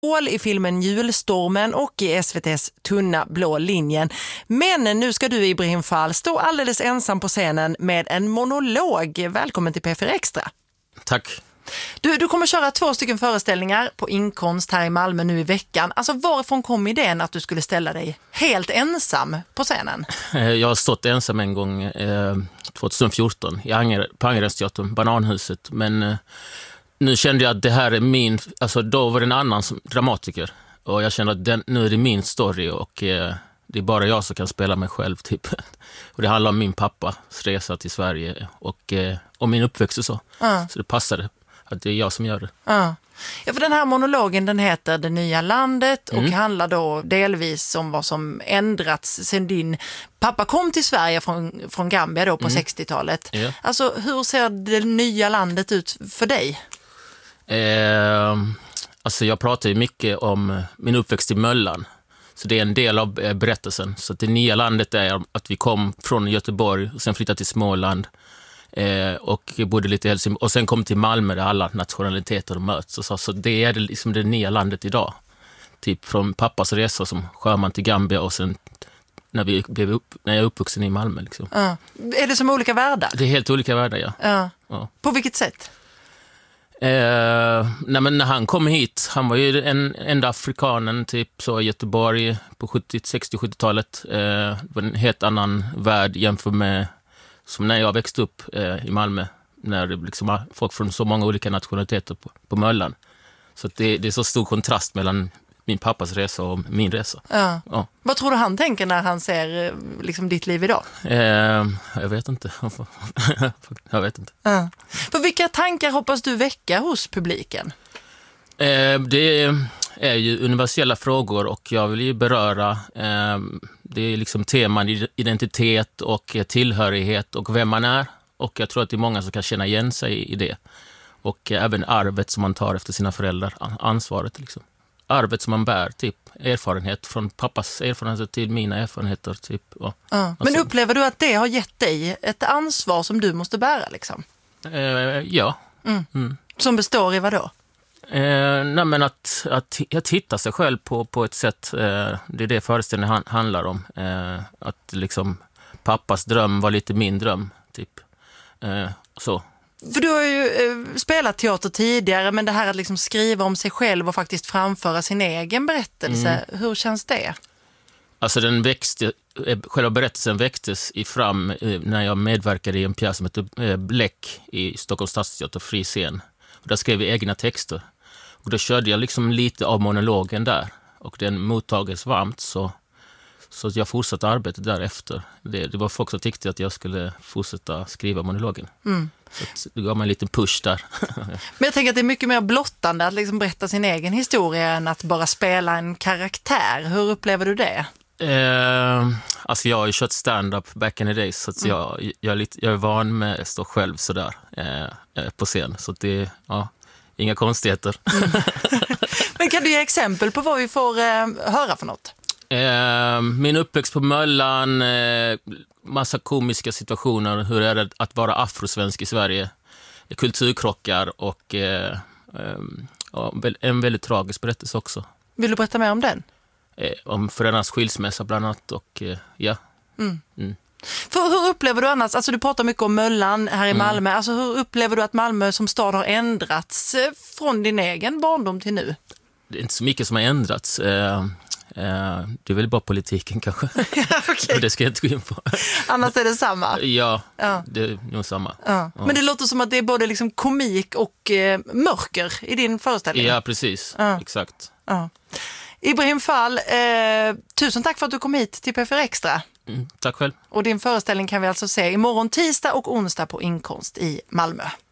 i filmen Julstormen och i SVT:s Tunna blå linjen. Men nu ska du, Ibrahim Fall, stå alldeles ensam på scenen med en monolog. Välkommen till P4 Extra. Tack. Du kommer köra 2 stycken föreställningar på Inkonst här i Malmö nu i veckan. Alltså varifrån kom idén att du skulle ställa dig helt ensam på scenen? Jag har stått ensam en gång 2014 på Angeredsteatern, Bananhuset. Men nu kände jag att det här är min... Alltså då var det en annan dramatiker. Och jag kände att nu är det min story och det är bara jag som kan spela mig själv typ. Och det handlar om min pappas resa till Sverige och om min uppväxt och så. Så det passade att det är jag som gör det. Ja, för den här monologen, den heter Det nya landet och handlar då delvis om vad som ändrats sedan din pappa kom till Sverige från Gambia då på 60-talet. Ja. Alltså hur ser det nya landet ut för dig? Alltså jag pratar ju mycket om min uppväxt i Möllan. Så det är en del av berättelsen. Så att det nya landet är att vi kom från Göteborg och sen flyttade till Småland. Och bodde lite i Helsingborg. Och sen kom till Malmö där alla nationaliteter möts. Så det är liksom det nya landet idag. Typ från pappas resa som sjöman till Gambia och sen när jag är uppvuxen i Malmö. Liksom. Är det som olika världar? Det är helt olika världar, ja. På vilket sätt? Nej, men när han kom hit, han var ju en enda afrikanen typ så i Göteborg på 60-70-talet. Det var en helt annan värld jämfört med som när jag växte upp i Malmö, när det liksom folk från så många olika nationaliteter på Möllan. Så att det är så stor kontrast mellan min pappas resa och min resa. Ja. Vad tror du han tänker när han ser liksom ditt liv idag? Jag vet inte. Jag vet inte. För vilka tankar hoppas du väcka hos publiken? Det är ju universella frågor och jag vill ju beröra det är liksom teman identitet och tillhörighet och vem man är. Och jag tror att det är många som kan känna igen sig i det. Och även arvet som man tar efter sina föräldrar, ansvaret liksom. Arvet som man bär, typ erfarenhet från pappas erfarenheter till mina erfarenheter. Typ, Men upplever du att det har gett dig ett ansvar som du måste bära liksom? Ja. Som består i vad då? Nej, men att hitta sig själv på ett sätt, det är det föreställningen handlar om. Att liksom pappas dröm var lite min dröm, typ. Så. För du har ju spelat teater tidigare, men det här att liksom skriva om sig själv och faktiskt framföra sin egen berättelse, hur känns det? Alltså själva berättelsen väcktes fram när jag medverkade i en pjäs som heter Bläck i Stockholms stadsteater, fri scen. Och där skrev jag egna texter. Och då körde jag liksom lite av monologen där. Och den mottagades varmt så jag fortsatte arbetet därefter. Det var folk som tyckte att jag skulle fortsätta skriva monologen. Så det gav mig en liten push där. Men jag tänker att det är mycket mer blottande att liksom berätta sin egen historia än att bara spela en karaktär. Hur upplever du det? Alltså jag har ju kört stand-up back in the days så att jag är van med att stå själv sådär på scen. Så att det är inga konstigheter. Men kan du ge exempel på vad vi får höra för något? Min uppväxt på Möllan, massa komiska situationer, hur är det att vara afrosvensk i Sverige, kulturkrockar och en väldigt tragisk berättelse också. Vill du berätta mer om den? Om föräldrarnas skilsmässa bland annat och För hur upplever du annars, alltså du pratar mycket om Möllan här i Malmö, alltså hur upplever du att Malmö som stad har ändrats från din egen barndom till nu? Det är inte så mycket som har ändrats. Det är väl bara politiken kanske. Okay. Det ska jag inte gå in på. Annars är det samma? Ja, det är nog samma. Ja. Men det låter som att det är både liksom komik och mörker i din föreställning. Ja, precis. Exakt. Ibrahim Fall, tusen tack för att du kom hit till P4 Extra. Tack själv. Och din föreställning kan vi alltså se imorgon tisdag och onsdag på Inkonst i Malmö.